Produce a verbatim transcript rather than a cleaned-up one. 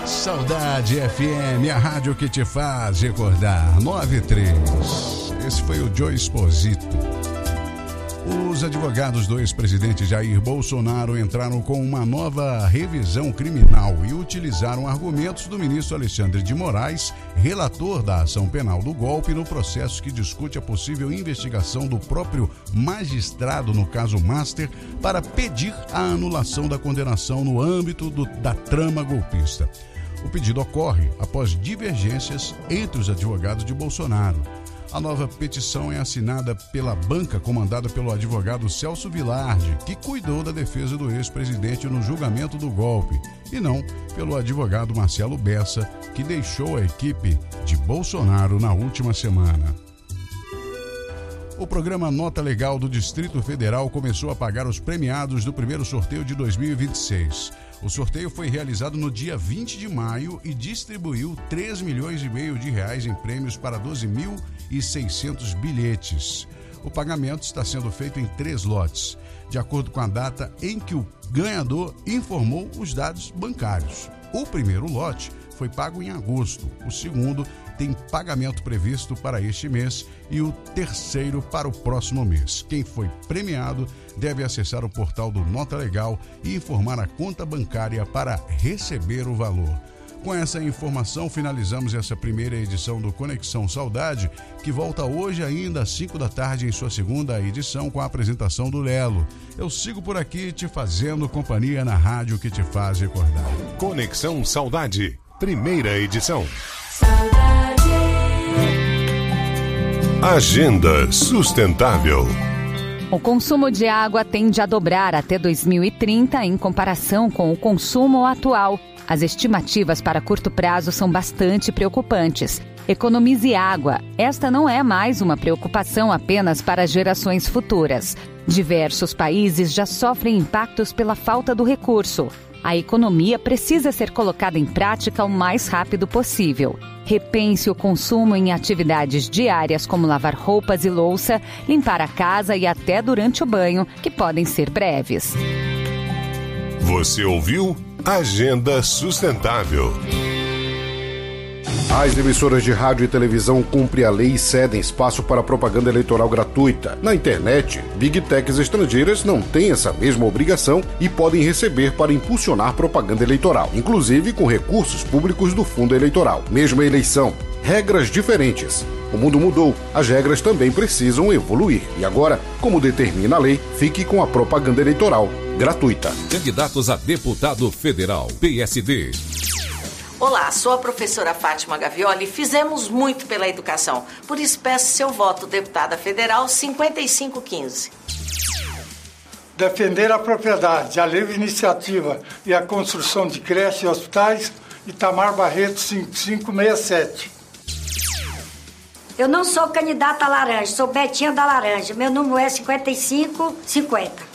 Saudade F M, a rádio que te faz recordar. nove três. Esse foi o Joe Esposito. Os advogados do ex-presidente Jair Bolsonaro entraram com uma nova revisão criminal e utilizaram argumentos do ministro Alexandre de Moraes, relator da ação penal do golpe, no processo que discute a possível investigação do próprio magistrado no caso Master para pedir a anulação da condenação no âmbito do, da trama golpista. O pedido ocorre após divergências entre os advogados de Bolsonaro. A nova petição é assinada pela banca comandada pelo advogado Celso Vilardi, que cuidou da defesa do ex-presidente no julgamento do golpe, e não pelo advogado Marcelo Bessa, que deixou a equipe de Bolsonaro na última semana. O programa Nota Legal do Distrito Federal começou a pagar os premiados do primeiro sorteio de dois mil e vinte e seis. O sorteio foi realizado no dia vinte de maio e distribuiu três milhões e meio de reais em prêmios para doze mil e seiscentos bilhetes. O pagamento está sendo feito em três lotes, de acordo com a data em que o ganhador informou os dados bancários. O primeiro lote foi pago em agosto, o segundo tem pagamento previsto para este mês e o terceiro para o próximo mês. Quem foi premiado deve acessar o portal do Nota Legal e informar a conta bancária para receber o valor. Com essa informação, finalizamos essa primeira edição do Conexão Saudade, que volta hoje ainda às cinco da tarde em sua segunda edição com a apresentação do Lelo. Eu sigo por aqui te fazendo companhia na rádio que te faz recordar. Conexão Saudade, primeira edição. Agenda Sustentável. O consumo de água tende a dobrar até dois mil e trinta em comparação com o consumo atual. As estimativas para curto prazo são bastante preocupantes. Economize água. Esta não é mais uma preocupação apenas para gerações futuras. Diversos países já sofrem impactos pela falta do recurso. A economia precisa ser colocada em prática o mais rápido possível. Repense o consumo em atividades diárias como lavar roupas e louça, limpar a casa e até durante o banho, que podem ser breves. Você ouviu Agenda Sustentável. As emissoras de rádio e televisão cumprem a lei e cedem espaço para propaganda eleitoral gratuita. Na internet, Big Techs estrangeiras não têm essa mesma obrigação e podem receber para impulsionar propaganda eleitoral, inclusive com recursos públicos do fundo eleitoral. Mesma eleição, regras diferentes. O mundo mudou, as regras também precisam evoluir. E agora, como determina a lei, fique com a propaganda eleitoral gratuita. Candidatos a deputado federal, P S D. Olá, sou a professora Fátima Gavioli e fizemos muito pela educação. Por isso peço seu voto, deputada federal cinquenta e cinco quinze. Defender a propriedade, a livre iniciativa e a construção de creches e hospitais, Itamar Barreto cinco cinco seis sete. Eu não sou candidata a laranja, sou Betinha da Laranja. Meu número é cinquenta e cinco cinquenta.